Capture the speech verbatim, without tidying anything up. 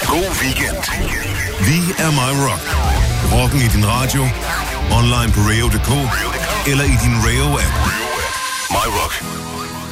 God weekend. Vi er My Rock. Rocken i din radio, online på radio punktum d k eller i din Rayo-app. My Rock.